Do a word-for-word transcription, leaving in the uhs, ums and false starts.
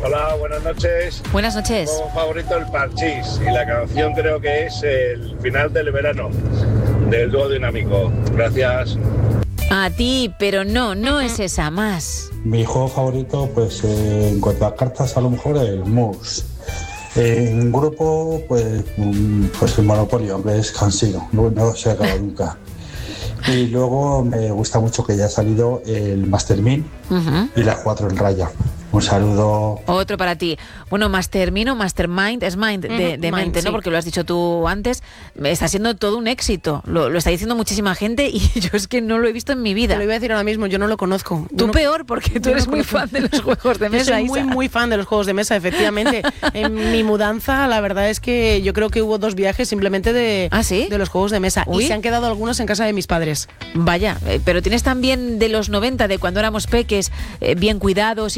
Hola, buenas noches. Buenas noches. Como favorito el Parchís y la canción creo que es el final del verano del dúo dinámico. Gracias. A ti, pero no, no es esa, más. Mi juego favorito, pues eh, en cuanto a cartas, a lo mejor el mus. En grupo, pues, mm, pues el Monopolio, hombre, es cansino, no, no se acaba nunca. Y luego me gusta mucho que ya ha salido el Mastermind Uh-huh. y la cuatro en raya. Un saludo. Otro para ti. Bueno, Mastermind o Mastermind, es Mind, de, Ujú, de Mind, mente, ¿no? sí. Porque lo has dicho tú antes. Está siendo todo un éxito. Lo, lo está diciendo muchísima gente y yo es que no lo he visto en mi vida. Te lo iba a decir ahora mismo, yo no lo conozco. Tú Yo no- peor, porque tú yo eres no muy conozco. fan de los juegos de Yo mesa. soy muy, Isa. muy fan de los juegos de mesa, efectivamente. En mi mudanza, la verdad es que yo creo que hubo dos viajes simplemente de, ¿Ah, sí? de los juegos de mesa. Uy. Y se han quedado algunos en casa de mis padres. Vaya, eh, pero tienes también de los noventa, de cuando éramos peques, eh, bien cuidados